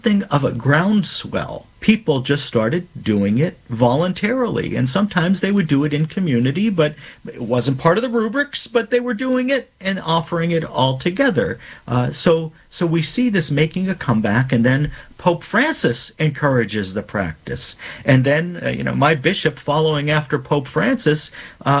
thing of a groundswell. People just started doing it voluntarily, and sometimes they would do it in community, but it wasn't part of the rubrics, but they were doing it and offering it all together. So we see this making a comeback, and then Pope Francis encourages the practice. And then, my bishop, following after Pope Francis,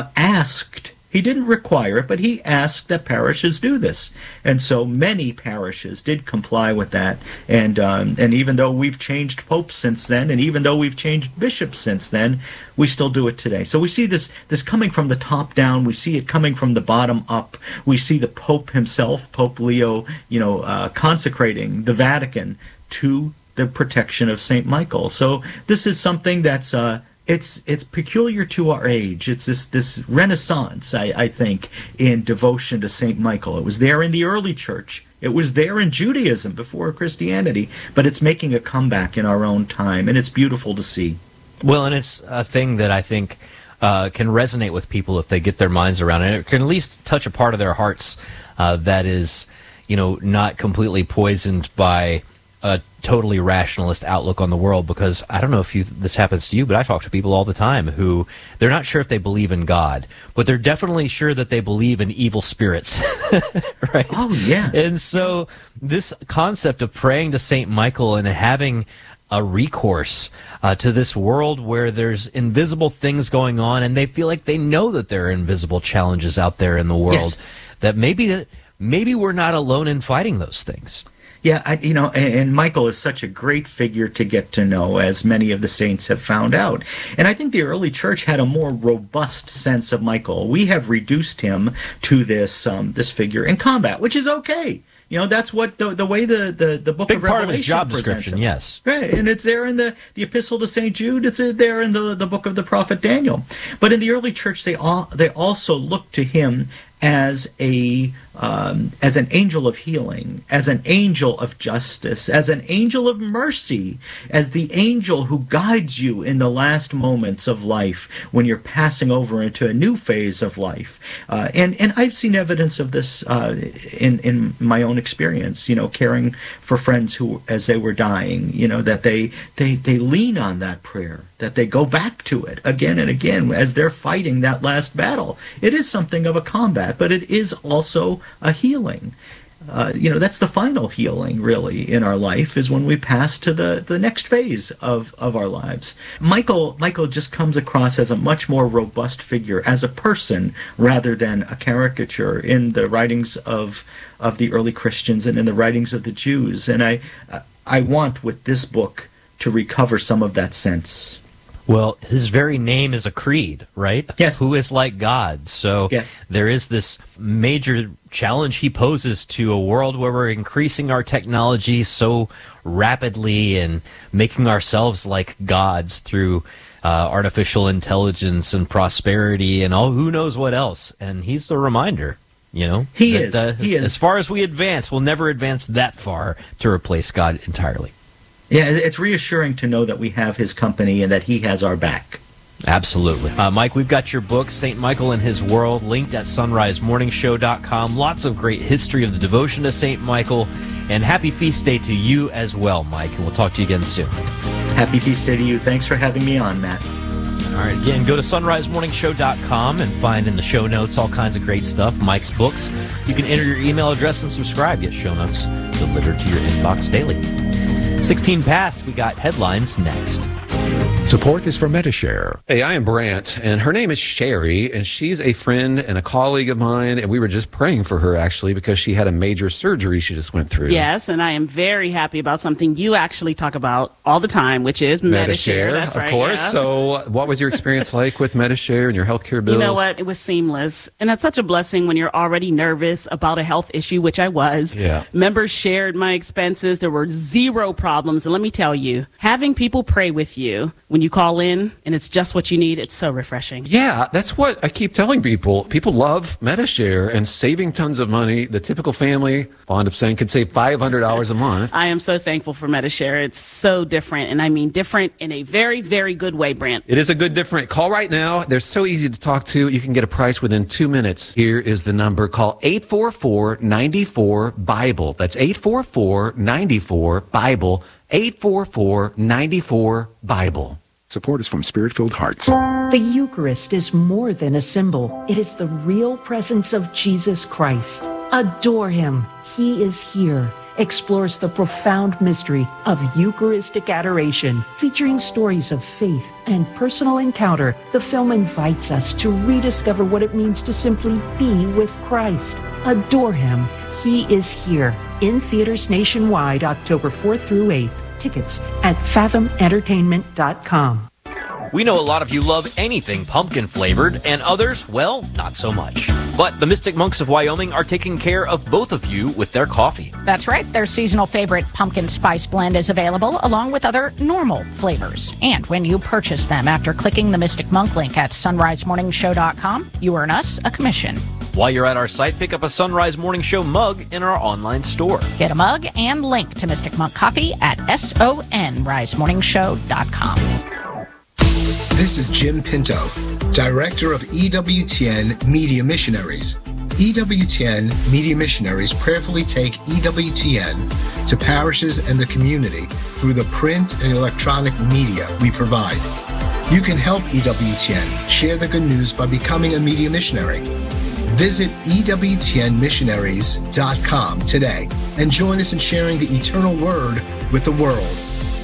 asked, he didn't require it, but he asked that parishes do this. And so many parishes did comply with that. And even though we've changed popes since then, and even though we've changed bishops since then, we still do it today. So we see this coming from the top down. We see it coming from the bottom up. We see the Pope himself, Pope Leo, consecrating the Vatican to the protection of St. Michael. So this is something that's it's peculiar to our age. It's this renaissance, I think, in devotion to St. Michael. It was there in the early church. It was there in Judaism before Christianity, but it's making a comeback in our own time, and it's beautiful to see. Well, and it's a thing that I think can resonate with people if they get their minds around it. It can at least touch a part of their hearts that is, not completely poisoned by a totally rationalist outlook on the world, because I don't know if this happens to you, but I talk to people all the time who they're not sure if they believe in God, but they're definitely sure that they believe in evil spirits, right? Oh, yeah. And so this concept of praying to St. Michael and having a recourse to this world where there's invisible things going on, and they feel like they know that there are invisible challenges out there in the world, that maybe we're not alone in fighting those things. Yeah, and Michael is such a great figure to get to know, as many of the saints have found out. And I think the early church had a more robust sense of Michael. We have reduced him to this figure in combat, which is okay. That's what the way the book Big of Revelation part of his job presents description, him. yes. Right, and it's there in the Epistle to St. Jude. It's there in the book of the prophet Daniel. But in the early church, they also looked to him as an angel of healing, as an angel of justice, as an angel of mercy, as the angel who guides you in the last moments of life when you're passing over into a new phase of life. And I've seen evidence of this in my own experience, caring for friends who, as they were dying, that they lean on that prayer, that they go back to it again and again as they're fighting that last battle. It is something of a combat, but it is also a healing. That's the final healing, really, in our life, is when we pass to the next phase of our lives. Michael just comes across as a much more robust figure, as a person, rather than a caricature in the writings of the early Christians and in the writings of the Jews. And I want, with this book, to recover some of that sense. Well, his very name is a creed, right? Yes. Who is like God? So yes. There is this major challenge he poses to a world where we're increasing our technology so rapidly and making ourselves like gods through artificial intelligence and prosperity and who knows what else. And he's the reminder, He is. As far as we advance, we'll never advance that far to replace God entirely. Yeah, it's reassuring to know that we have his company and that he has our back. Absolutely. Mike, we've got your book, St. Michael and His World, linked at sunrisemorningshow.com. Lots of great history of the devotion to St. Michael. And happy feast day to you as well, Mike. And we'll talk to you again soon. Happy feast day to you. Thanks for having me on, Matt. All right, again, go to sunrisemorningshow.com and find in the show notes all kinds of great stuff, Mike's books. You can enter your email address and subscribe. Get show notes delivered to your inbox daily. 16 past, we got headlines next. Support is for Medi-Share. Hey, I am Brant, and her name is Sherry, and she's a friend and a colleague of mine, and we were just praying for her, actually, because she had a major surgery she just went through. Yes, and I am very happy about something you actually talk about all the time, which is Medi-Share. That's right, of course. Yeah. So what was your experience like with Medi-Share and your healthcare bills? You know what? It was seamless, and that's such a blessing when you're already nervous about a health issue, which I was. Yeah. Members shared my expenses. There were zero problems, and let me tell you, having people pray with you when you call in and it's just what you need, it's so refreshing. Yeah, that's what I keep telling people. People love Medi-Share and saving tons of money. The typical family, fond of saying, can save $500 a month. I am so thankful for Medi-Share. It's so different, and I mean different in a very, very good way, Brant. It is a good different. Call right now. They're so easy to talk to. You can get a price within 2 minutes. Here is the number. Call 844-94-BIBLE. That's 844-94-BIBLE. 844-94-BIBLE. Support is from Spirit-Filled Hearts. The Eucharist is more than a symbol. It is the real presence of Jesus Christ. Adore him. He is here. Explores the profound mystery of Eucharistic adoration. Featuring stories of faith and personal encounter, the film invites us to rediscover what it means to simply be with Christ. Adore him. He is here. In theaters nationwide, October 4th through 8th. Tickets at fathomentertainment.com. We know a lot of you love anything pumpkin flavored, and others, well, not so much. But the Mystic Monks of Wyoming are taking care of both of you with their coffee. That's right. Their seasonal favorite pumpkin spice blend is available along with other normal flavors. And when you purchase them after clicking the Mystic Monk link at sunrisemorningshow.com, you earn us a commission. While you're at our site, pick up a Sunrise Morning Show mug in our online store. Get a mug and link to Mystic Monk Coffee at sunrisemorningshow.com. This is Jim Pinto, Director of EWTN Media Missionaries. EWTN Media Missionaries prayerfully take EWTN to parishes and the community through the print and electronic media we provide. You can help EWTN share the good news by becoming a media missionary. Visit EWTNmissionaries.com today and join us in sharing the eternal word with the world.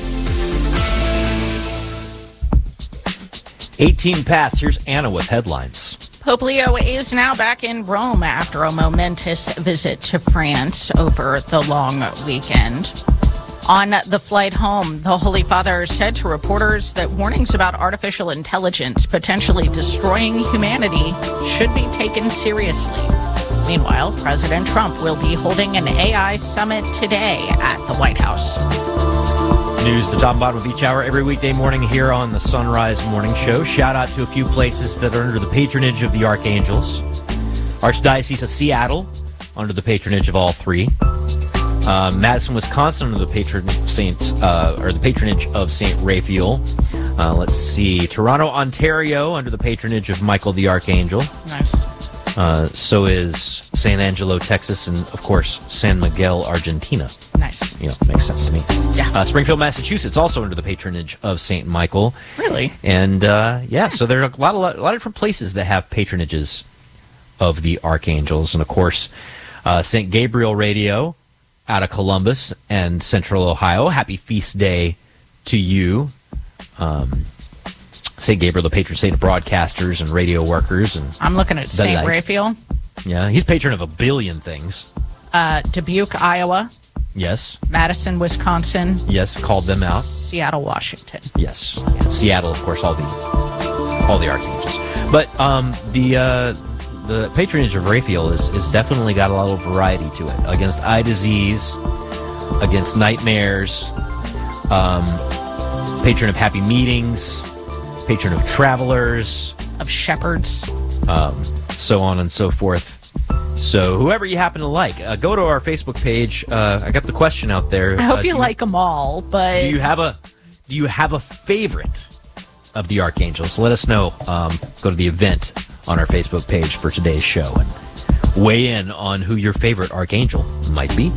18 past. Here's Anna with headlines. Pope Leo is now back in Rome after a momentous visit to France over the long weekend. On the flight home, the Holy Father said to reporters that warnings about artificial intelligence potentially destroying humanity should be taken seriously. Meanwhile, President Trump will be holding an AI summit today at the White House. News, the top and bottom of each hour every weekday morning here on the Sunrise Morning Show. Shout out to a few places that are under the patronage of the Archangels. Archdiocese of Seattle, under the patronage of all three. Madison, Wisconsin, under the patronage of Saint Raphael. Let's see, Toronto, Ontario, under the patronage of Michael the Archangel. Nice. So is San Angelo, Texas, and of course San Miguel, Argentina. Nice. You know, makes sense to me. Yeah. Springfield, Massachusetts, also under the patronage of Saint Michael. Really? And so there are a lot of different places that have patronages of the archangels, and of course, Saint Gabriel Radio out of Columbus and Central Ohio. Happy feast day to you. St. Gabriel, the patron saint of broadcasters and radio workers. And I'm looking at St. Raphael. Yeah, he's patron of a billion things. Dubuque, Iowa. Yes. Madison, Wisconsin. Yes, called them out. Seattle, Washington. Yes. Seattle, of course, all the archangels. But the patronage of Raphael is definitely got a lot of variety to it. Against eye disease, against nightmares, patron of happy meetings, patron of travelers, of shepherds, so on and so forth. So whoever you happen to like, go to our Facebook page. I got the question out there. I hope you like them all, but do you have a favorite of the archangels? Let us know. Go to the event on our Facebook page for today's show and weigh in on who your favorite archangel might be.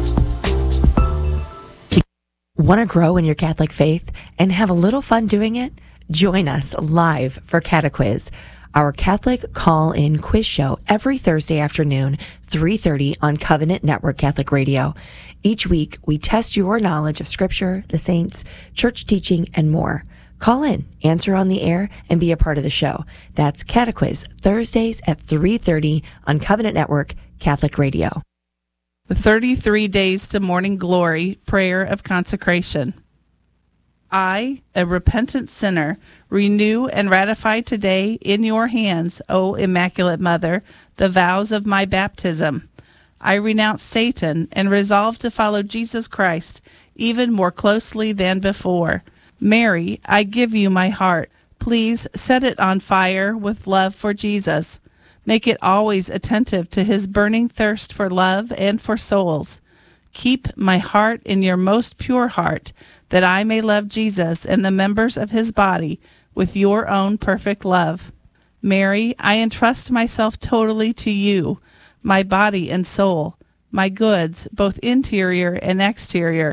Want to grow in your Catholic faith and have a little fun doing it? Join us live for Catequiz, our Catholic call-in quiz show every Thursday afternoon, 3:30 on Covenant Network Catholic Radio. Each week, we test your knowledge of Scripture, the saints, church teaching, and more. Call in, answer on the air, and be a part of the show. That's Catequiz, Thursdays at 3:30 on Covenant Network Catholic Radio. The 33 Days to Morning Glory Prayer of Consecration. I, a repentant sinner, renew and ratify today in your hands, O Immaculate Mother, the vows of my baptism. I renounce Satan and resolve to follow Jesus Christ even more closely than before. Mary, I give you my heart. Please set it on fire with love for Jesus. Make it always attentive to his burning thirst for love and for souls. Keep my heart in your most pure heart, that I may love Jesus and the members of his body with your own perfect love. Mary, I entrust myself totally to you, my body and soul, my goods, both interior and exterior,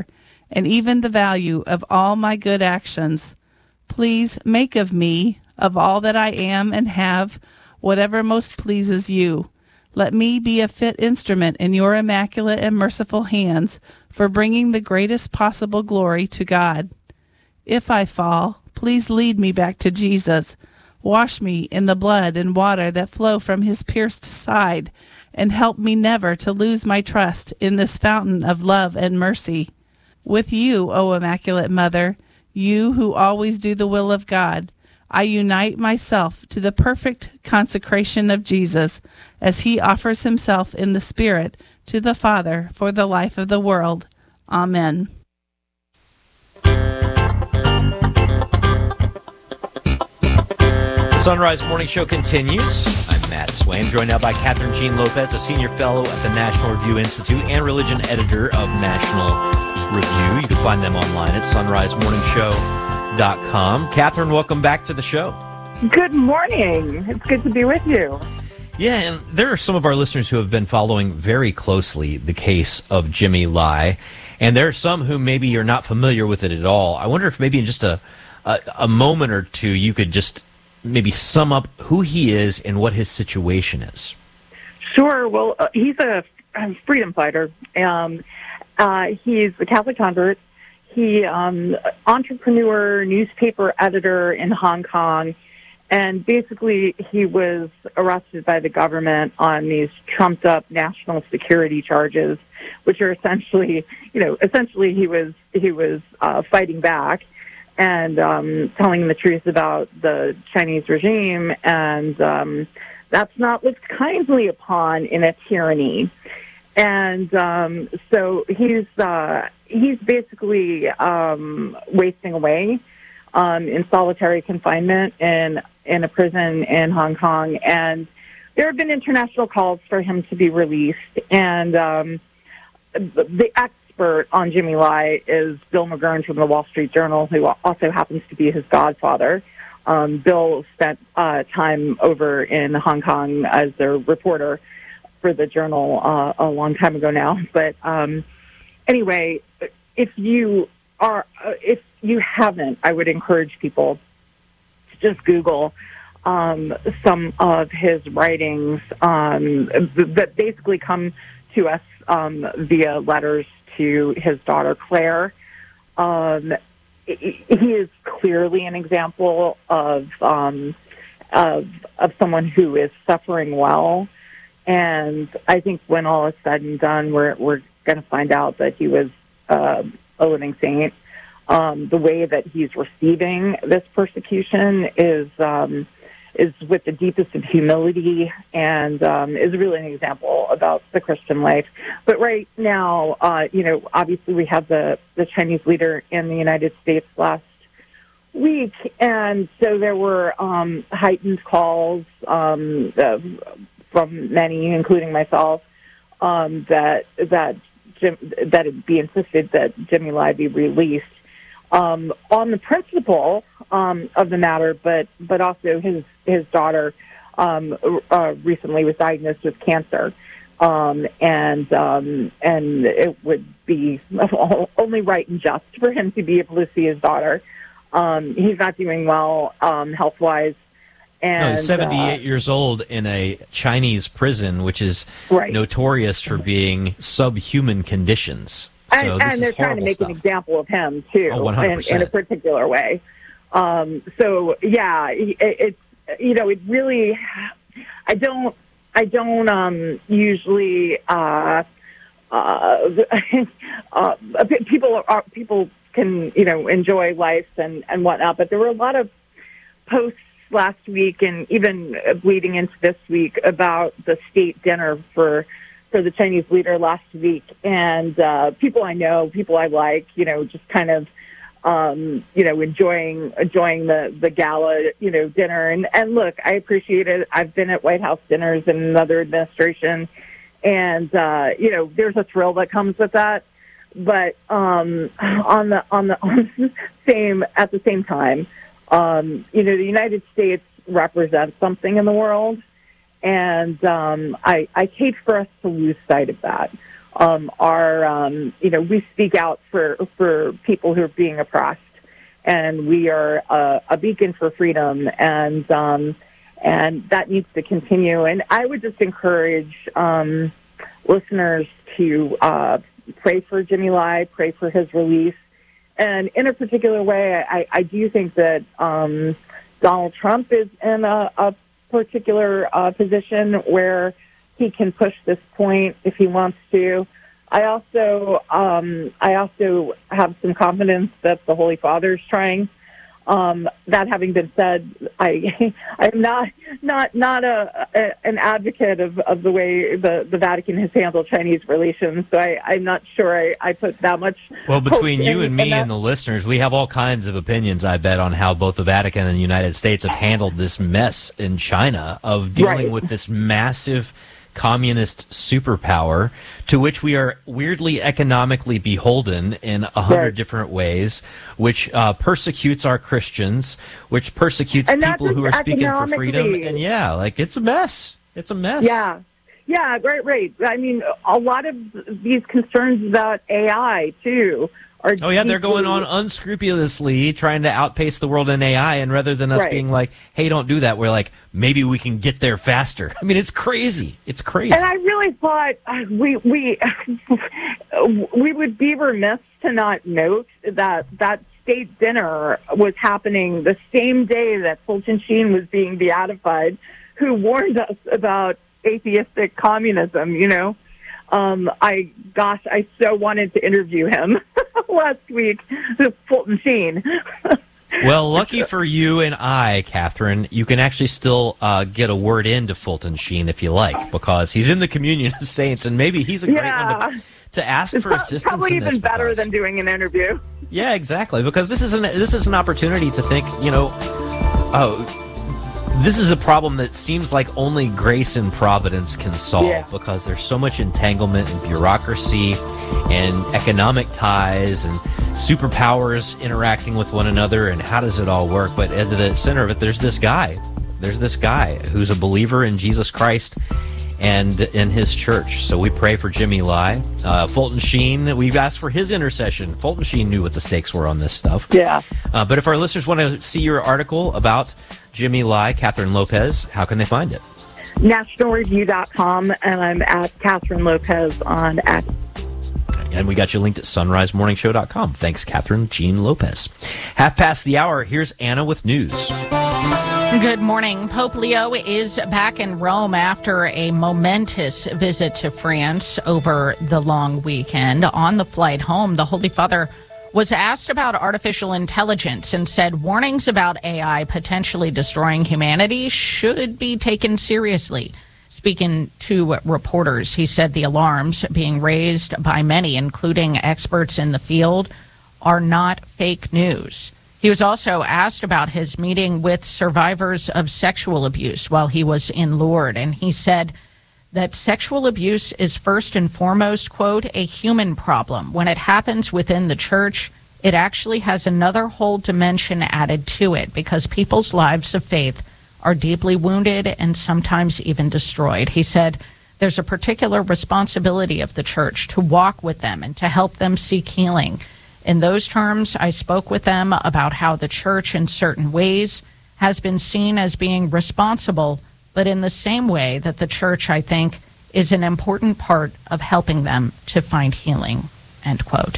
and even the value of all my good actions. Please make of me, of all that I am and have, whatever most pleases you. Let me be a fit instrument in your immaculate and merciful hands for bringing the greatest possible glory to God. If I fall, please lead me back to Jesus. Wash me in the blood and water that flow from his pierced side, and help me never to lose my trust in this fountain of love and mercy. With you, O Immaculate Mother, you who always do the will of God, I unite myself to the perfect consecration of Jesus as he offers himself in the Spirit to the Father for the life of the world. Amen. The Sunrise Morning Show continues. I'm Matt Swain, joined now by Catherine Jean Lopez, a senior fellow at the National Review Institute and religion editor of National Review. You can find them online at sunrisemorningshow.com. Catherine, welcome back to the show. Good morning. It's good to be with you. Yeah, and there are some of our listeners who have been following very closely the case of Jimmy Lai, and there are some who maybe you're not familiar with it at all. I wonder if maybe in just a moment or two you could just maybe sum up who he is and what his situation is. Sure. Well, he's a freedom fighter. He's a Catholic convert. He entrepreneur, newspaper editor in Hong Kong, and basically he was arrested by the government on these trumped-up national security charges, which are essentially he was fighting back and telling the truth about the Chinese regime, and that's not looked kindly upon in a tyranny. And so he's basically wasting away in solitary confinement in a prison in Hong Kong. And there have been international calls for him to be released. And the expert on Jimmy Lai is Bill McGurn from the Wall Street Journal, who also happens to be his godfather. Bill spent time over in Hong Kong as a reporter for the Journal a long time ago now. But anyway, if you haven't, I would encourage people to just Google some of his writings that basically come to us via letters to his daughter Claire. He is clearly an example of someone who is suffering well. And I think when all is said and done, we're going to find out that he was a living saint. The way that he's receiving this persecution is with the deepest of humility, and is really an example about the Christian life. But right now, obviously we have the Chinese leader in the United States last week, and so there were heightened calls from many, including myself, that it be insisted that Jimmy Lai be released on the principle of the matter, but also his daughter recently was diagnosed with cancer, and it would be only right and just for him to be able to see his daughter. He's not doing well health-wise. And, he's 78 years old in a Chinese prison, which is notorious for being subhuman conditions. So and they're trying to make an example of him, too, in a particular way. So, yeah, it really, I don't usually, people can, enjoy life and whatnot, but there were a lot of posts last week and even bleeding into this week about the state dinner for the Chinese leader last week, and people I know, people I like, just kind of enjoying the gala dinner, and look, I appreciate it. I've been at White House dinners in another administration, and there's a thrill that comes with that, but at the same time, the United States represents something in the world, and I hate for us to lose sight of that. we speak out for people who are being oppressed, and we are a beacon for freedom, and that needs to continue. And I would just encourage listeners to pray for Jimmy Lai, pray for his release. And in a particular way, I do think that Donald Trump is in a particular position where he can push this point if he wants to. I also have some confidence that the Holy Father is trying. That having been said, I'm not an advocate of the way the Vatican has handled Chinese relations. So I'm not sure I put that much. Well, between you and me and the listeners, we have all kinds of opinions, I bet, on how both the Vatican and the United States have handled this mess in China of dealing with this massive communist superpower to which we are weirdly economically beholden in 100 different ways, which persecutes our Christians, which persecutes people who are speaking for freedom. And it's a mess. It's a mess. Yeah, right. I mean, a lot of these concerns about AI, too, are they're going on unscrupulously trying to outpace the world in AI, and rather than us being like, hey, don't do that, we're like, maybe we can get there faster. I mean, it's crazy. It's crazy. And I really thought we would be remiss to not note that state dinner was happening the same day that Fulton Sheen was being beatified, who warned us about atheistic communism, I so wanted to interview him last week, Fulton Sheen. Well, lucky for you and I, Catherine, you can actually still get a word into Fulton Sheen if you like, because he's in the communion of saints, and maybe he's a great one to ask for assistance. Probably even better than doing an interview. Yeah, exactly, because this is an opportunity to think, this is a problem that seems like only grace and providence can solve, because there's so much entanglement and bureaucracy and economic ties and superpowers interacting with one another, and how does it all work? But at the center of it, there's this guy who's a believer in Jesus Christ and in his church. So we pray for Jimmy Lai. Fulton Sheen, we've asked for his intercession. Fulton Sheen knew what the stakes were on this stuff. Yeah. But if our listeners want to see your article about Jimmy Lai, Catherine Lopez, how can they find it? NationalReview.com, and I'm at Catherine Lopez on X. And we got you linked at sunrisemorningshow.com. Thanks, Catherine Jean Lopez. 5:30. Here's Anna with news. Good morning. Pope Leo is back in Rome after a momentous visit to France over the long weekend. On the flight home, the Holy Father was asked about artificial intelligence and said warnings about AI potentially destroying humanity should be taken seriously. Speaking to reporters, he said the alarms being raised by many, including experts in the field, are not fake news. He was also asked about his meeting with survivors of sexual abuse while he was in Lourdes, and he said that sexual abuse is first and foremost, quote, a human problem. When it happens within the church, it actually has another whole dimension added to it because people's lives of faith are deeply wounded and sometimes even destroyed. He said there's a particular responsibility of the church to walk with them and to help them seek healing. In those terms, I spoke with them about how the church in certain ways has been seen as being responsible, but in the same way that the church, I think, is an important part of helping them to find healing, end quote.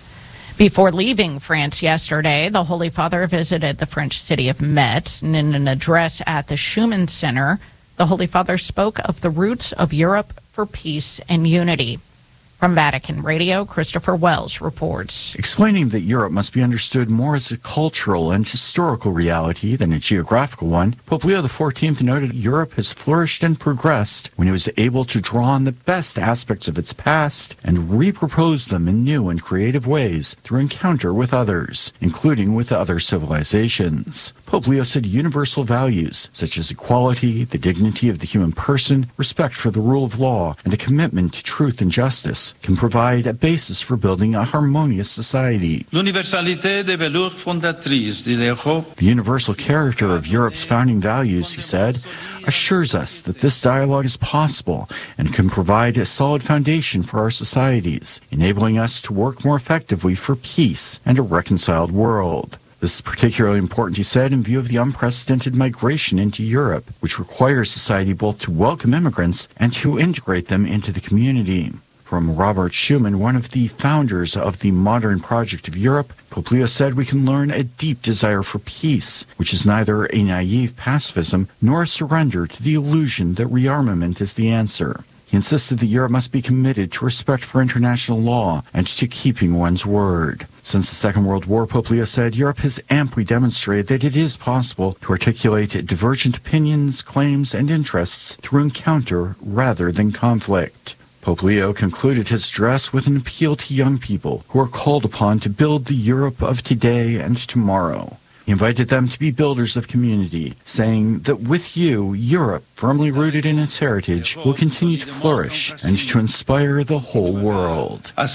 Before leaving France yesterday, the Holy Father visited the French city of Metz, and in an address at the Schumann Center, the Holy Father spoke of the roots of Europe for peace and unity. From Vatican Radio, Christopher Wells reports. Explaining that Europe must be understood more as a cultural and historical reality than a geographical one, Pope Leo XIV noted Europe has flourished and progressed when it was able to draw on the best aspects of its past and repropose them in new and creative ways through encounter with others, including with other civilizations. Pope Leo said universal values, such as equality, the dignity of the human person, respect for the rule of law, and a commitment to truth and justice, can provide a basis for building a harmonious society. The universal character of Europe's founding values, he said, assures us that this dialogue is possible and can provide a solid foundation for our societies, enabling us to work more effectively for peace and a reconciled world. This is particularly important, he said, in view of the unprecedented migration into Europe, which requires society both to welcome immigrants and to integrate them into the community. From Robert Schuman, one of the founders of the Modern Project of Europe, Pope Leo said we can learn a deep desire for peace, which is neither a naive pacifism nor a surrender to the illusion that rearmament is the answer. He insisted that Europe must be committed to respect for international law and to keeping one's word. Since the Second World War, Pope Leo said, Europe has amply demonstrated that it is possible to articulate divergent opinions, claims, and interests through encounter rather than conflict. Pope Leo concluded his address with an appeal to young people who are called upon to build the Europe of today and tomorrow. He invited them to be builders of community, saying that with you, Europe, firmly rooted in its heritage, will continue to flourish and to inspire the whole world. I'm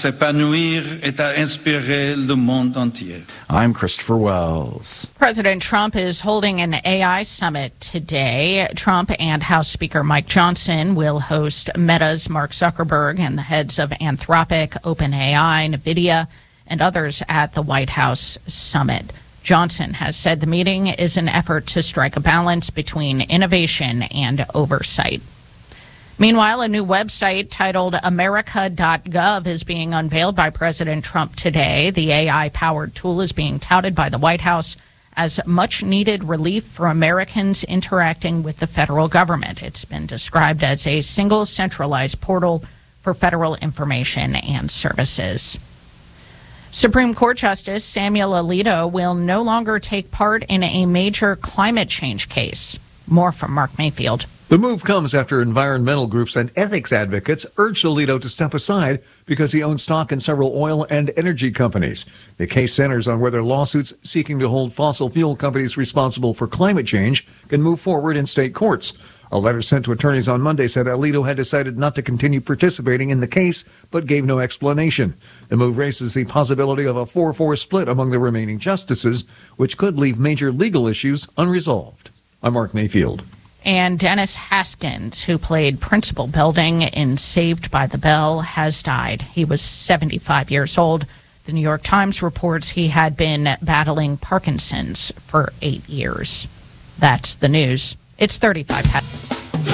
Christopher Wells. President Trump is holding an AI summit today. Trump and House Speaker Mike Johnson will host Meta's Mark Zuckerberg and the heads of Anthropic, OpenAI, NVIDIA, and others at the White House summit. Johnson has said the meeting is an effort to strike a balance between innovation and oversight. Meanwhile, a new website titled America.gov is being unveiled by President Trump today. The AI-powered tool is being touted by the White House as much-needed relief for Americans interacting with the federal government. It's been described as a single centralized portal for federal information and services. Supreme Court Justice Samuel Alito will no longer take part in a major climate change case. More from Mark Mayfield. The move comes after environmental groups and ethics advocates urged Alito to step aside because he owns stock in several oil and energy companies. The case centers on whether lawsuits seeking to hold fossil fuel companies responsible for climate change can move forward in state courts. A letter sent to attorneys on Monday said Alito had decided not to continue participating in the case, but gave no explanation. The move raises the possibility of a 4-4 split among the remaining justices, which could leave major legal issues unresolved. I'm Mark Mayfield. And Dennis Haskins, who played Principal Belding in Saved by the Bell, has died. He was 75 years old. The New York Times reports he had been battling Parkinson's for 8 years. That's the news. It's 35 past.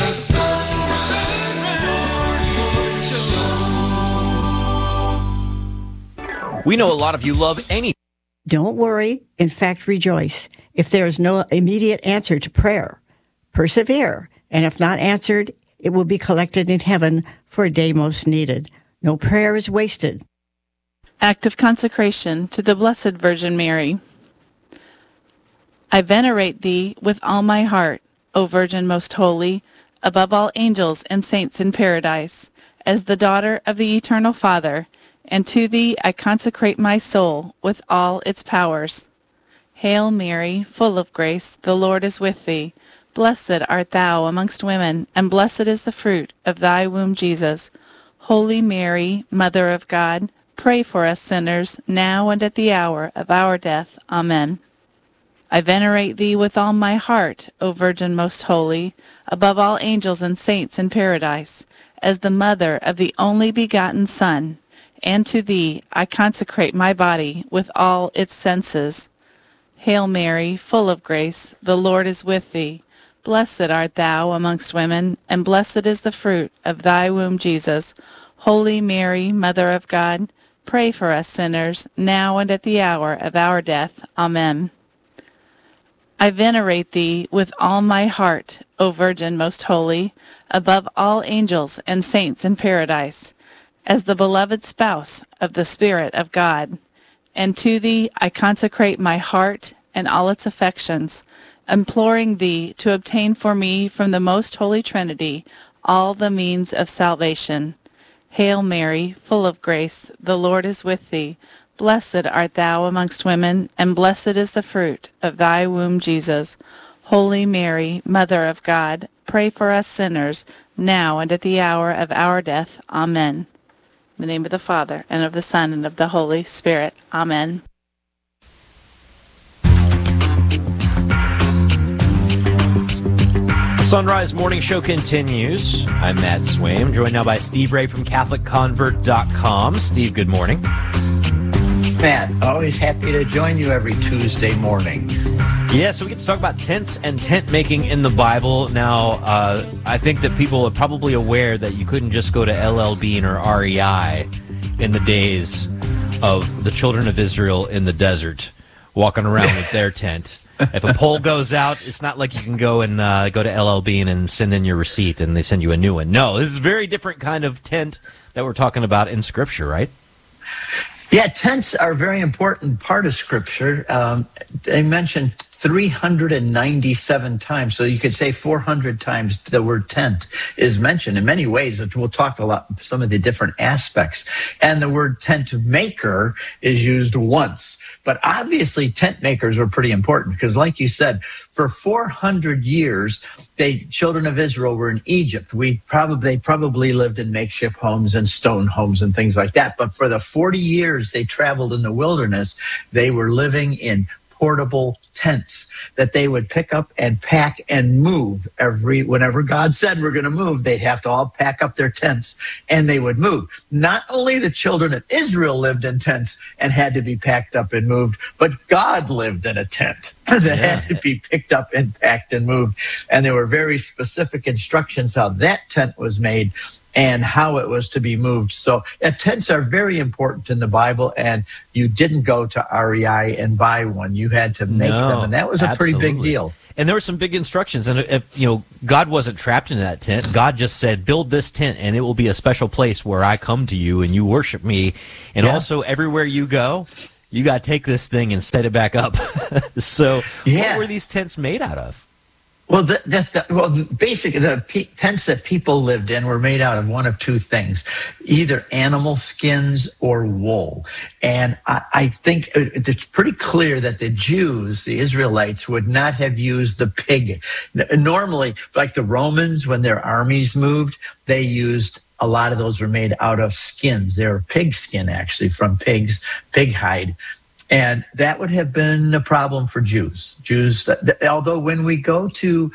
We know a lot of you love any. Don't worry. In fact, rejoice. If there is no immediate answer to prayer, persevere. And if not answered, it will be collected in heaven for a day most needed. No prayer is wasted. Act of consecration to the Blessed Virgin Mary. I venerate thee with all my heart, O Virgin most holy, above all angels and saints in paradise, as the daughter of the eternal Father, and to thee I consecrate my soul with all its powers. Hail Mary, full of grace, the Lord is with thee. Blessed art thou amongst women, and blessed is the fruit of thy womb, Jesus. Holy Mary, Mother of God, pray for us sinners, now and at the hour of our death. Amen. I venerate thee with all my heart, O Virgin most holy, above all angels and saints in paradise, as the mother of the only begotten Son, and to thee I consecrate my body with all its senses. Hail Mary, full of grace, the Lord is with thee. Blessed art thou amongst women, and blessed is the fruit of thy womb, Jesus. Holy Mary, Mother of God, pray for us sinners, now and at the hour of our death. Amen. I venerate thee with all my heart, O Virgin most holy, above all angels and saints in paradise, as the beloved spouse of the Spirit of God. And to thee I consecrate my heart and all its affections, imploring thee to obtain for me from the most holy Trinity all the means of salvation. Hail Mary, full of grace, the Lord is with thee. Blessed art thou amongst women, and blessed is the fruit of thy womb, Jesus. Holy Mary, Mother of God, pray for us sinners, now and at the hour of our death. Amen. In the name of the Father, and of the Son, and of the Holy Spirit. Amen. Sunrise Morning Show continues. I'm Matt Swaim, joined now by Steve Ray from CatholicConvert.com. Steve, good morning. Matt, always happy to join you every Tuesday morning. Yeah, so we get to talk about tents and tent making in the Bible. Now, I think that people are probably aware that you couldn't just go to LL Bean or REI in the days of the children of Israel in the desert walking around with their tent. If a pole goes out, it's not like you can go and go to LL Bean and send in your receipt and they send you a new one. No, this is a very different kind of tent that we're talking about in Scripture, right? Yeah, tents are a very important part of Scripture. They mentioned 397 times, so you could say 400 times the word tent is mentioned. In many ways, we'll talk a lot some of the different aspects. And the word tent maker is used once. But obviously, tent makers are pretty important because, like you said, for 400 years, children of Israel were in Egypt. They probably lived in makeshift homes and stone homes and things like that. But for the 40 years they traveled in the wilderness, they were living in portable tents that they would pick up and pack and move whenever God said we're going to move, they'd have to all pack up their tents and they would move. Not only the children of Israel lived in tents and had to be packed up and moved, but God lived in a tent that had to be picked up and packed and moved. And there were very specific instructions how that tent was made and how it was to be moved. So tents are very important in the Bible, and you didn't go to REI and buy one. You had to make them, and that was a pretty big deal. And there were some big instructions, and if God wasn't trapped in that tent. God just said, build this tent, and it will be a special place where I come to you and you worship me. And also, everywhere you go, you got to take this thing and set it back up. So what were these tents made out of? Well, basically, the tents that people lived in were made out of one of two things, either animal skins or wool. And I think it's pretty clear that the Jews, the Israelites, would not have used the pig. Normally, like the Romans, when their armies moved, they used a lot of those were made out of skins. They were pig skin, actually, from pig hide. And that would have been a problem for Jews. Although when we go to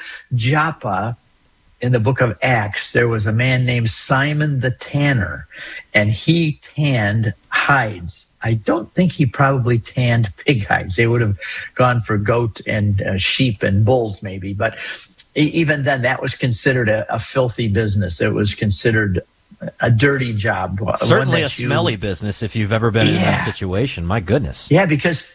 Joppa in the book of Acts, there was a man named Simon the Tanner, and he tanned hides. I don't think he probably tanned pig hides. They would have gone for goat and sheep and bulls maybe. But even then, that was considered a filthy business. It was considered a dirty job. Certainly a smelly business if you've ever been in that situation. My goodness. Yeah, because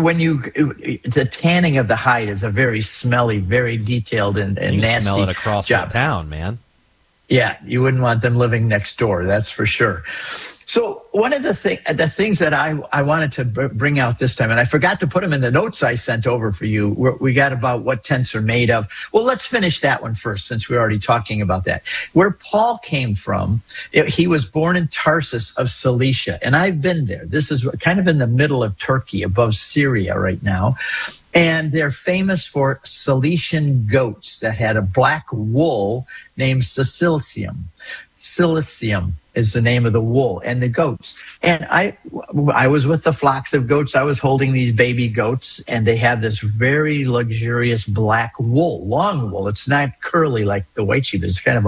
the tanning of the hide is a very smelly, very detailed and nasty job. You smell it across the town, man. Yeah, you wouldn't want them living next door, that's for sure. So one of the things that I wanted to bring out this time, and I forgot to put them in the notes I sent over for you, we got about what tents are made of. Well, let's finish that one first, since we're already talking about that. Where Paul came from, he was born in Tarsus of Cilicia, and I've been there. This is kind of in the middle of Turkey, above Syria right now. And they're famous for Cilician goats that had a black wool named Cilicium. Cilicium is the name of the wool and the goats. And I was with the flocks of goats. I was holding these baby goats, and they have this very luxurious black wool, long wool. It's not curly like the white sheep. It's kind of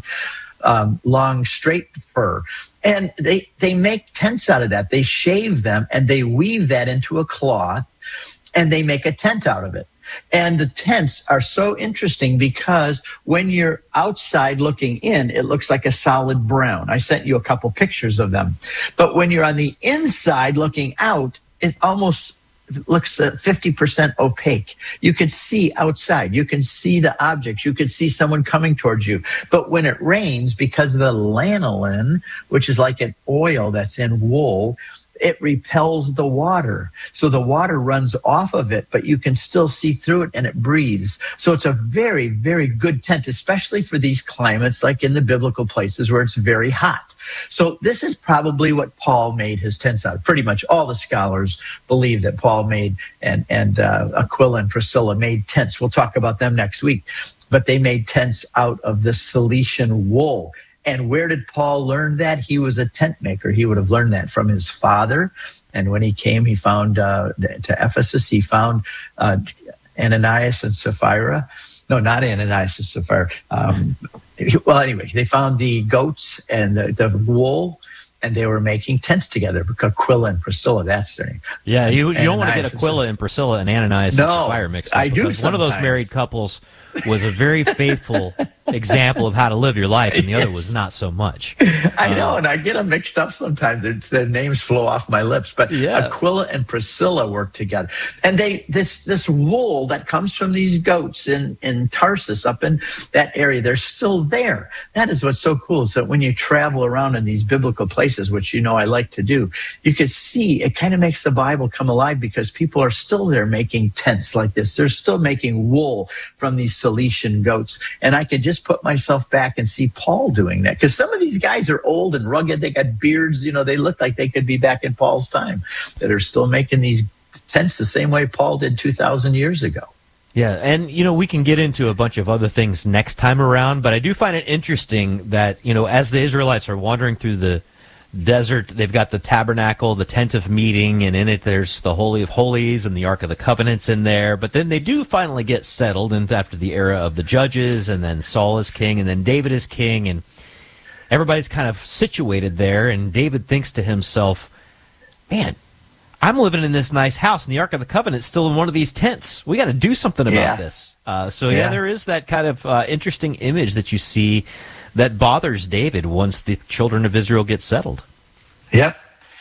a long, straight fur. And they make tents out of that. They shave them, and they weave that into a cloth, and they make a tent out of it. And the tents are so interesting because when you're outside looking in, it looks like a solid brown. I sent you a couple pictures of them. But when you're on the inside looking out, it almost looks 50% opaque. You can see outside. You can see the objects. You can see someone coming towards you. But when it rains, because of the lanolin, which is like an oil that's in wool, it repels the water. So the water runs off of it, but you can still see through it and it breathes. So it's a very, very good tent, especially for these climates, like in the biblical places where it's very hot. So this is probably what Paul made his tents out of. Pretty much all the scholars believe that Paul made and Aquila and Priscilla made tents. We'll talk about them next week. But they made tents out of the Cilician wool. And where did Paul learn that? He was a tent maker. He would have learned that from his father. And when he came, he found to Ephesus, he found Ananias and Sapphira. No, not Ananias and Sapphira. Well, anyway, they found the goats and the wool, and they were making tents together. Aquila and Priscilla, that's their name. Yeah, you don't want to get Aquila and Priscilla and Ananias and Sapphira mixed up. I do. One of those married couples was a very faithful example of how to live your life, and the other was not so much. I know, and I get them mixed up sometimes. Their names flow off my lips, but Aquila and Priscilla worked together. And this wool that comes from these goats in Tarsus, up in that area, they're still there. That is what's so cool. So when you travel around in these biblical places, which I like to do, you can see it kind of makes the Bible come alive, because people are still there making tents like this. They're still making wool from these Cilician goats. And I could just put myself back and see Paul doing that, because some of these guys are old and rugged. They got beards. They look like they could be back in Paul's time, that are still making these tents the same way Paul did 2,000 years ago. Yeah, and, we can get into a bunch of other things next time around, but I do find it interesting that, as the Israelites are wandering through the desert, they've got the tabernacle, the tent of meeting, and in it there's the Holy of Holies and the Ark of the Covenant's in there. But then they do finally get settled after the era of the judges, and then Saul is king, and then David is king, and everybody's kind of situated there. And David thinks to himself, man, I'm living in this nice house, and the Ark of the Covenant's still in one of these tents. We got to do something about this. So there is that kind of interesting image that you see that bothers David once the children of Israel get settled. Yep.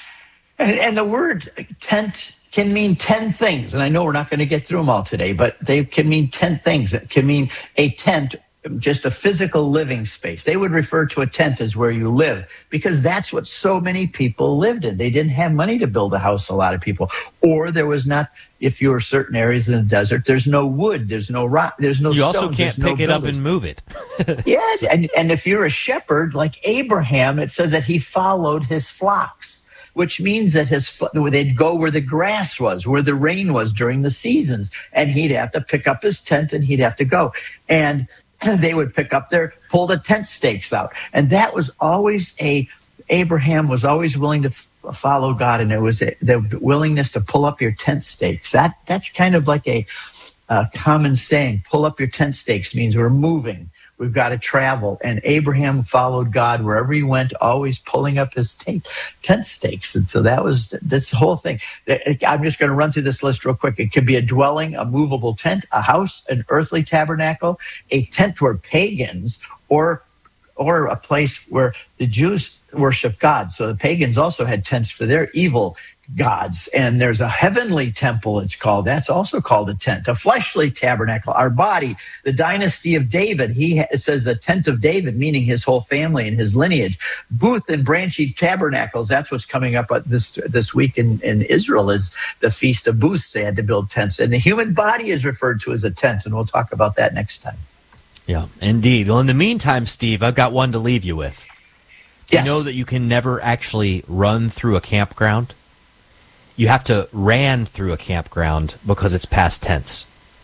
And the word tent can mean 10 things. And I know we're not going to get through them all today, but they can mean 10 things. It can mean a tent, just a physical living space. They would refer to a tent as where you live, because that's what so many people lived in. They didn't have money to build a house, a lot of people. Or there was not, if you were certain areas in the desert, there's no wood, there's no rock, there's no stones. You also can't pick it up and move it. Yeah, and if you're a shepherd like Abraham, it says that he followed his flocks, which means that they'd go where the grass was, where the rain was during the seasons, and he'd have to pick up his tent and he'd have to go. And they would pull the tent stakes out. And that was always Abraham was always willing to follow God, and it was the willingness to pull up your tent stakes. That's kind of like a common saying. Pull up your tent stakes means we're moving. We've got to travel. And Abraham followed God wherever he went, always pulling up his tent stakes. And so that's the whole thing. I'm just going to run through this list real quick. It could be a dwelling, a movable tent, a house, an earthly tabernacle, a tent where pagans, or a place where the Jews worship God. So the pagans also had tents for their evil gods. And there's a heavenly temple, it's called. That's also called a tent. A fleshly tabernacle, our body. The dynasty of David, it says the tent of David, meaning his whole family and his lineage. Booth and branchy tabernacles, that's what's coming up this week in Israel, is the Feast of Booths. They had to build tents. And the human body is referred to as a tent, and we'll talk about that next time. Yeah, indeed. Well, in the meantime, Steve, I've got one to leave you with. Yes. You know that you can never actually run through a campground? You have to ran through a campground because it's past tense.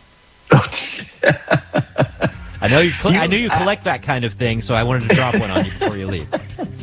I know you collect that kind of thing, so I wanted to drop one on you before you leave.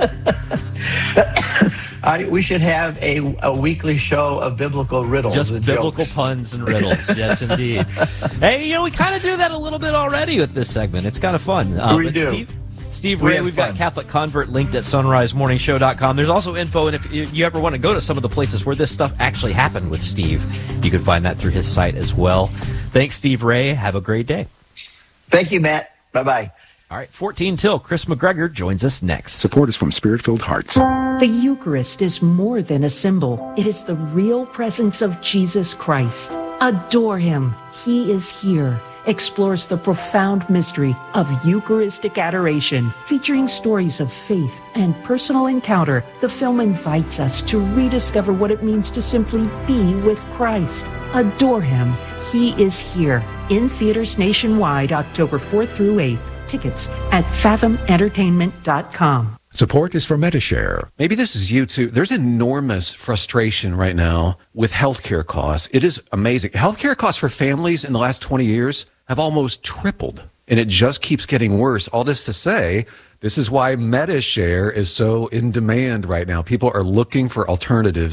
We should have a weekly show of biblical riddles. Just and biblical jokes. puns and riddles. Yes, indeed. Hey, we kind of do that a little bit already with this segment. It's kind of fun. We do. Steve Ray, we've got Catholic Convert linked at sunrisemorningshow.com. There's also info, and if you ever want to go to some of the places where this stuff actually happened with Steve, you can find that through his site as well. Thanks, Steve Ray. Have a great day. Thank you, Matt. Bye-bye. All right, 14 till. Chris McGregor joins us next. Support is from Spirit-Filled Hearts. The Eucharist is more than a symbol. It is the real presence of Jesus Christ. Adore him. He is here. Explores the profound mystery of Eucharistic adoration. Featuring stories of faith and personal encounter, the film invites us to rediscover what it means to simply be with Christ. Adore him. He is here. In theaters nationwide, October 4th through 8th. Tickets at fathomentertainment.com. Support is for Metashare. Maybe this is you too. There's enormous frustration right now with healthcare costs. It is amazing. Healthcare costs for families in the last 20 years have almost tripled, and it just keeps getting worse. All this to say, this is why Metashare is so in demand right now. People are looking for alternatives,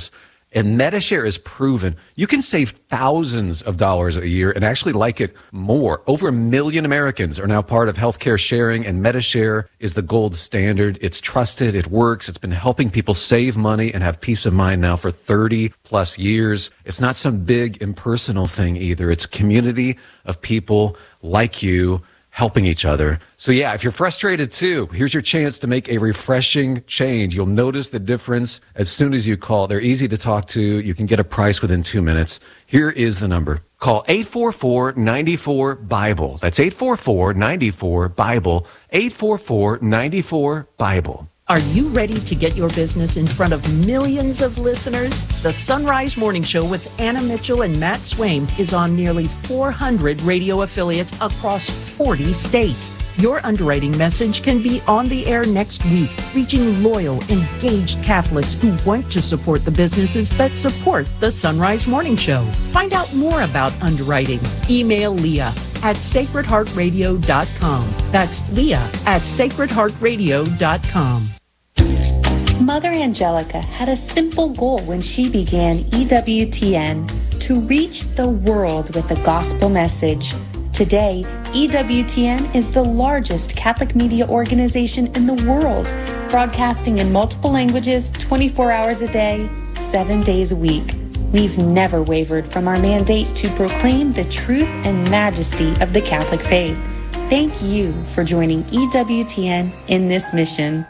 And MediShare is proven. You can save thousands of dollars a year and actually like it more. Over 1 million Americans are now part of healthcare sharing, and MediShare is the gold standard. It's trusted. It works. It's been helping people save money and have peace of mind now for 30 plus years. It's not some big impersonal thing either. It's a community of people like you helping each other. So yeah, if you're frustrated too, here's your chance to make a refreshing change. You'll notice the difference as soon as you call. They're easy to talk to. You can get a price within 2 minutes. Here is the number. Call 844-94-BIBLE. That's 844-94-BIBLE. 844-94-BIBLE. Are you ready to get your business in front of millions of listeners? The Sunrise Morning Show with Anna Mitchell and Matt Swaim is on nearly 400 radio affiliates across 40 states. Your underwriting message can be on the air next week, reaching loyal, engaged Catholics who want to support the businesses that support the Sunrise Morning Show. Find out more about underwriting. Email Leah at sacredheartradio.com. That's Leah at sacredheartradio.com. Mother Angelica had a simple goal when she began EWTN: to reach the world with the gospel message. Today, EWTN is the largest Catholic media organization in the world, broadcasting in multiple languages 24 hours a day, 7 days a week. We've never wavered from our mandate to proclaim the truth and majesty of the Catholic faith. Thank you for joining EWTN in this mission.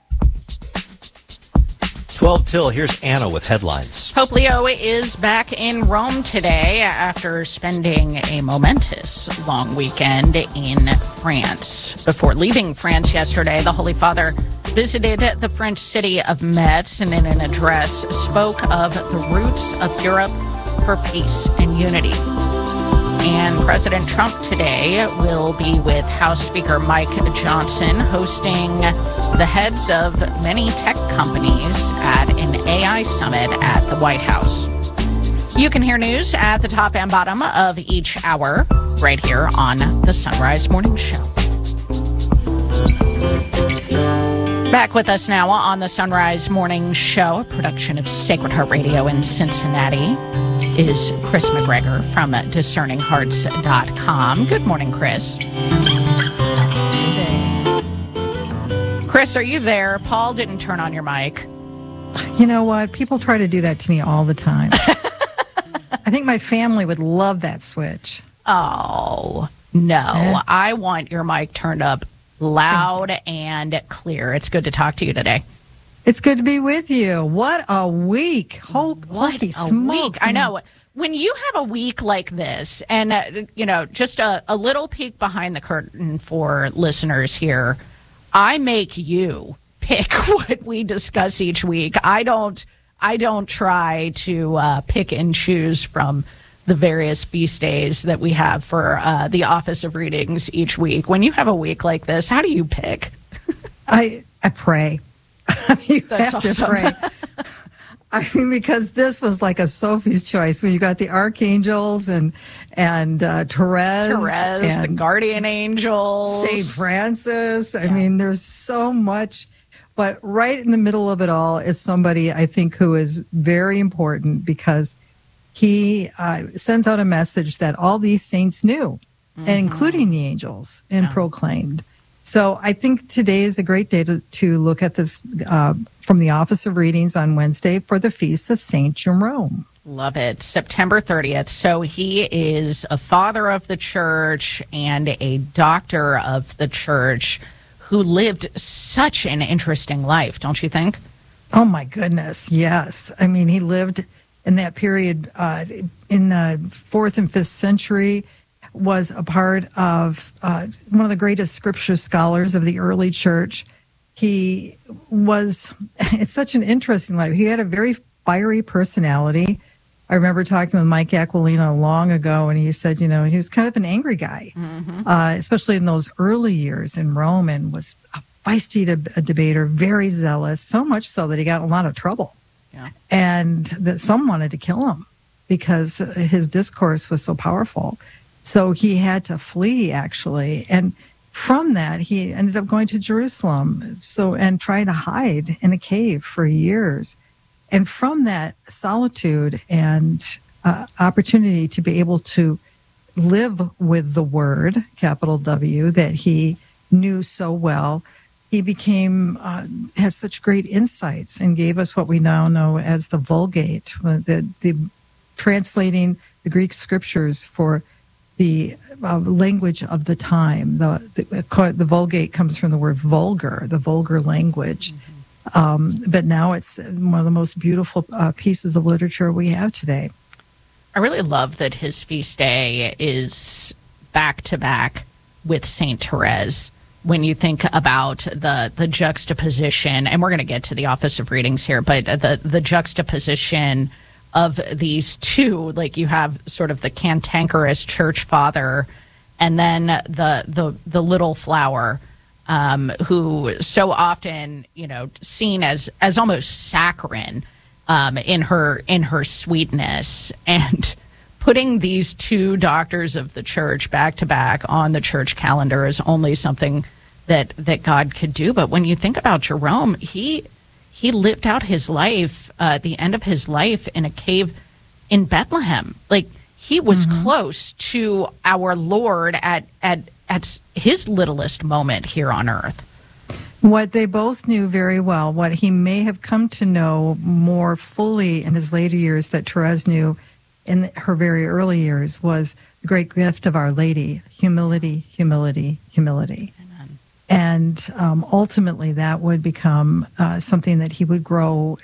12 till, here's Anna with headlines. Pope Leo is back in Rome today after spending a momentous long weekend in France. Before leaving France yesterday, the Holy Father visited the French city of Metz and in an address spoke of the roots of Europe for peace and unity. And President Trump today will be with House Speaker Mike Johnson hosting the heads of many tech companies at an AI summit at the White House. You can hear news at the top and bottom of each hour right here on the Sunrise Morning Show. Back with us now on the Sunrise Morning Show, a production of Sacred Heart Radio in Cincinnati, is Chris McGregor from DiscerningHearts.com. Good morning, Chris. Chris, are you there? Paul didn't turn on your mic. You know what? People try to do that to me all the time. I think my family would love that switch. Oh, no. I want your mic turned up loud and clear. It's good to talk to you today. It's good to be with you. What a week. Holy smokes. I know. When you have a week like this, and, just a little peek behind the curtain for listeners here, I make you pick what we discuss each week. I don't try to pick and choose from the various feast days that we have for the Office of Readings each week. When you have a week like this, how do you pick? I pray. You That's have awesome. to pray. I mean, because this was like a Sophie's choice when you got the archangels and Therese, and the guardian angels, St. Francis. I mean, there's so much. But right in the middle of it all is somebody I think who is very important because he sends out a message that all these saints knew, and including the angels, and proclaimed. So I think today is a great day to look at this from the Office of Readings on Wednesday for the Feast of St. Jerome. Love it. September 30th. So he is a father of the church and a doctor of the church who lived such an interesting life, don't you think? Oh, my goodness. Yes. I mean, he lived in that period in the 4th and 5th century, was a part of one of the greatest scripture scholars of the early church. It's such an interesting life. He had a very fiery personality. I remember talking with Mike Aquilino long ago, and he said, he was kind of an angry guy, especially in those early years in Rome, and was a feisty debater, very zealous, so much so that he got in a lot of trouble. Yeah. And that some wanted to kill him because his discourse was so powerful. So he had to flee, actually. And from that, he ended up going to Jerusalem and trying to hide in a cave for years. And from that solitude and opportunity to be able to live with the Word, capital W, that he knew so well, he became, has such great insights and gave us what we now know as the Vulgate, the translating the Greek scriptures for the language of the time. The Vulgate comes from the word vulgar, the vulgar language. But now it's one of the most beautiful pieces of literature we have today. I really love that his feast day is back to back with Saint Therese. When you think about the juxtaposition, and we're going to get to the Office of Readings here, but the juxtaposition of these two, like you have sort of the cantankerous church father, and then the little flower, who so often, seen as almost saccharine in her sweetness, and putting these two doctors of the church back to back on the church calendar is only something that God could do. But when you think about Jerome, he lived out his life, the end of his life, in a cave in Bethlehem. Like, he was close to our Lord at his littlest moment here on earth. What they both knew very well, what he may have come to know more fully in his later years that Therese knew in her very early years, was the great gift of Our Lady: humility, humility, humility. And ultimately, that would become something that he would grow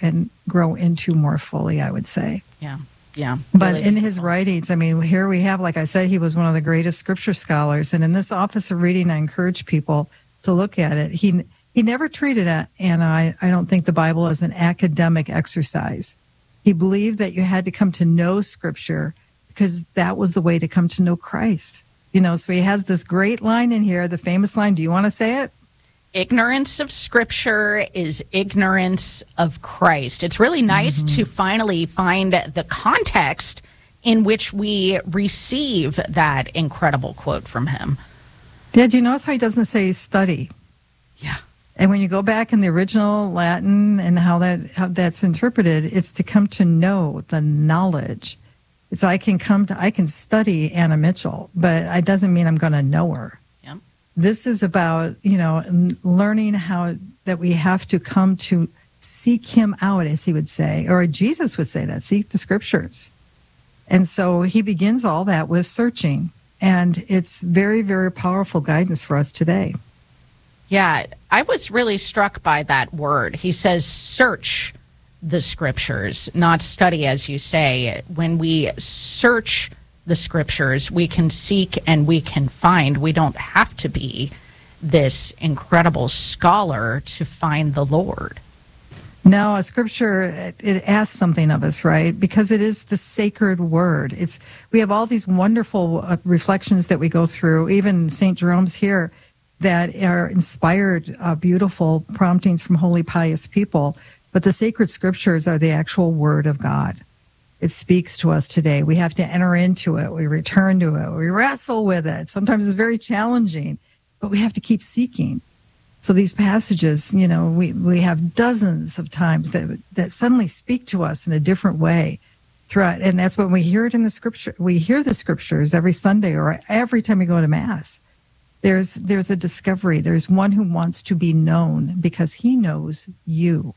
into more fully, I would say. Yeah. But in his writings, I mean, here we have, like I said, he was one of the greatest scripture scholars. And in this Office of Reading, I encourage people to look at it. He never treated it, and I don't think, the Bible as an academic exercise. He believed that you had to come to know Scripture because that was the way to come to know Christ. So he has this great line in here, the famous line. Do you want to say it? Ignorance of Scripture is ignorance of Christ. It's really nice to finally find the context in which we receive that incredible quote from him. Yeah, do you notice how he doesn't say study? Yeah. And when you go back in the original Latin and how that's interpreted, it's to come to know, the knowledge. It's I can study Anna Mitchell, but it doesn't mean I'm going to know her. Yep. This is about, learning how that we have to come to seek him out, as he would say, or Jesus would say that, seek the Scriptures. And so he begins all that with searching. And it's very, very powerful guidance for us today. Yeah, I was really struck by that word. He says, search the Scriptures, not study, as you say. When we search the Scriptures, we can seek and we can find. We don't have to be this incredible scholar to find the Lord. No, a Scripture, it asks something of us, right? Because it is the sacred word. We have all these wonderful reflections that we go through, even St. Jerome's here, that are inspired, beautiful promptings from holy, pious people. But the sacred Scriptures are the actual Word of God. It speaks to us today. We have to enter into it. We return to it. We wrestle with it. Sometimes it's very challenging, but we have to keep seeking. So these passages, we have dozens of times that suddenly speak to us in a different way throughout. And that's when we hear it in the Scripture. We hear the Scriptures every Sunday or every time we go to Mass. There's a discovery. There's one who wants to be known because he knows you.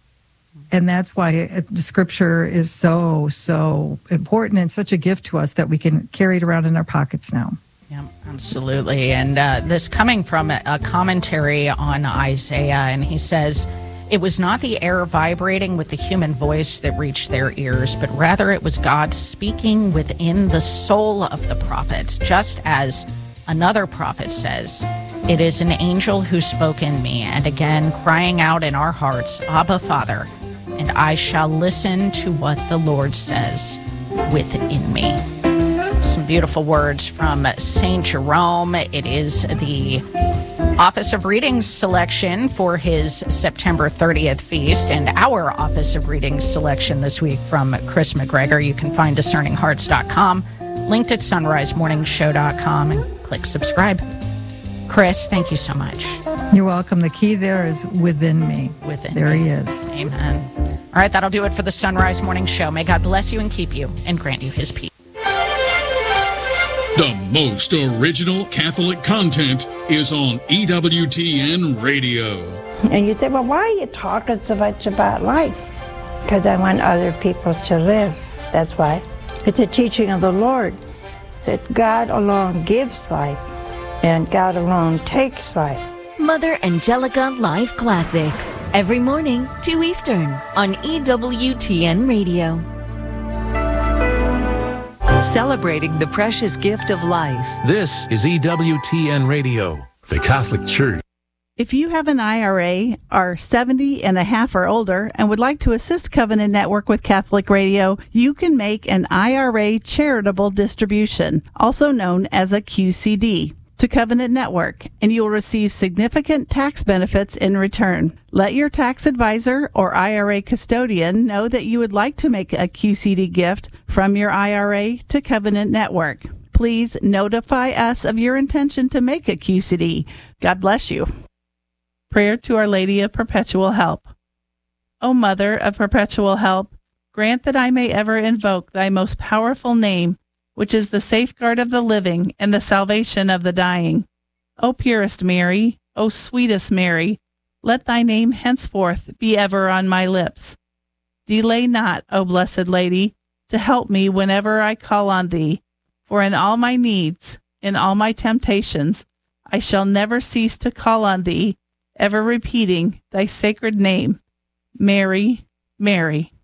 And that's why the Scripture is so, so important and such a gift to us that we can carry it around in our pockets now. Yeah, absolutely. And this coming from a commentary on Isaiah, and he says, it was not the air vibrating with the human voice that reached their ears, but rather it was God speaking within the soul of the prophets, just as another prophet says, it is an angel who spoke in me, and again crying out in our hearts, Abba, Father, and I shall listen to what the Lord says within me. Some beautiful words from St. Jerome. It is the Office of Readings selection for his September 30th feast, and our Office of Readings selection this week from Chris McGregor. You can find discerninghearts.com, linked at sunrisemorningshow.com, and click subscribe. Chris, thank you so much. You're welcome. The key there is within me. Within there me. He is. Amen. All All right, that'll do it for the Sunrise Morning Show. May God bless you and keep you and grant you his peace. The most original Catholic content is on EWTN Radio. And you say, well, why are you talking so much about life? Because I want other people to live. That's why. It's a teaching of the Lord that God alone gives life and God alone takes life. Mother Angelica Live Classics. Every morning, 2 Eastern on EWTN Radio. Celebrating the precious gift of life. This is EWTN Radio, the Catholic Church. If you have an IRA, are 70 and a half or older, and would like to assist Covenant Network with Catholic Radio, you can make an IRA charitable distribution, also known as a QCD, to Covenant Network, and you will receive significant tax benefits in return. Let your tax advisor or IRA custodian know that you would like to make a QCD gift from your IRA to Covenant Network. Please notify us of your intention to make a QCD. God bless you. Prayer to Our Lady of Perpetual Help. O Mother of Perpetual Help, grant that I may ever invoke thy most powerful name, which is the safeguard of the living and the salvation of the dying. O purest Mary, O sweetest Mary, let thy name henceforth be ever on my lips. Delay not, O Blessed Lady, to help me whenever I call on thee, for in all my needs, in all my temptations, I shall never cease to call on thee, ever repeating thy sacred name, Mary, Mary.